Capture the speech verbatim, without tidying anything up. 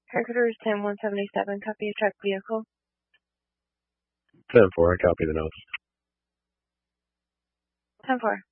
Headquarters ten one seventy-seven, copy a truck vehicle. ten four, I copy the notes. ten four.